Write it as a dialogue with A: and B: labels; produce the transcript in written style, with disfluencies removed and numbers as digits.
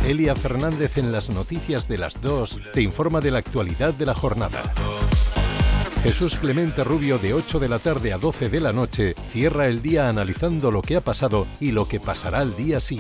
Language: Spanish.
A: Elia Fernández en las noticias de las 2 te informa de la actualidad de la jornada. Jesús Clemente Rubio de 8 de la tarde a 12 de la noche cierra el día analizando lo que ha pasado y lo que pasará al día siguiente.